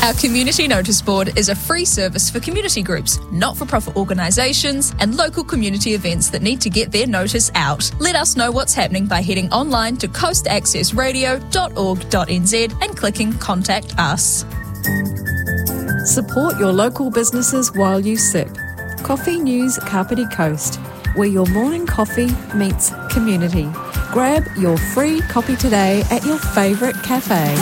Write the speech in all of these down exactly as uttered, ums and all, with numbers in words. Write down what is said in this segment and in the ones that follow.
Our community notice board is a free service for community groups, not-for-profit organisations and local community events that need to get their notice out. Let us know what's happening by heading online to coast access radio dot org dot n z and clicking Contact Us. Support your local businesses while you sip. Coffee News Kapiti Coast, where your morning coffee meets community. Grab your free copy today at your favourite cafe.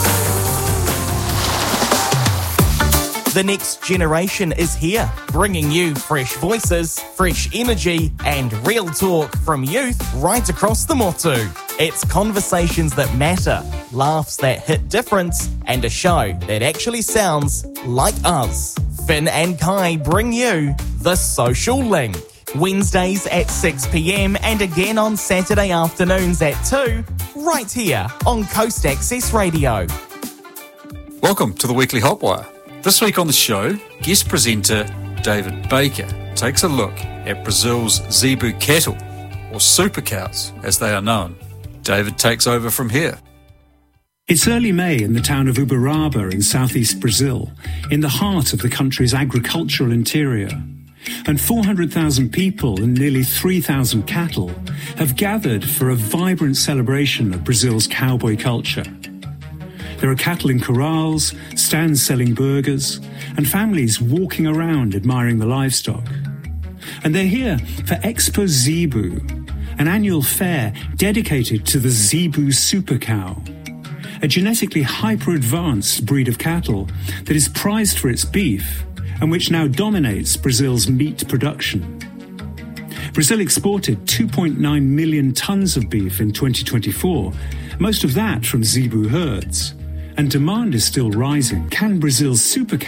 The next generation is here, bringing you fresh voices, fresh energy and real talk from youth right across the Motu. It's conversations that matter, laughs that hit different, and a show that actually sounds like us. Finn and Kai bring you The Social Link. Wednesdays at six p.m. and again on Saturday afternoons at two, right here on Coast Access Radio. Welcome to the Weekly Hotwire. This week on the show, guest presenter David Baker takes a look at Brazil's zebu cattle, or super cows as they are known. David takes over from here. It's early May in the town of Uberaba in southeast Brazil, in the heart of the country's agricultural interior. And four hundred thousand people and nearly three thousand cattle have gathered for a vibrant celebration of Brazil's cowboy culture. There are cattle in corrals, stands selling burgers, and families walking around admiring the livestock. And they're here for Expo Zebu, an annual fair dedicated to the zebu super cow, a genetically hyper-advanced breed of cattle that is prized for its beef and which now dominates Brazil's meat production. Brazil exported two point nine million tonnes of beef in twenty twenty-four, most of that from zebu herds. And demand is still rising. Can Brazil's super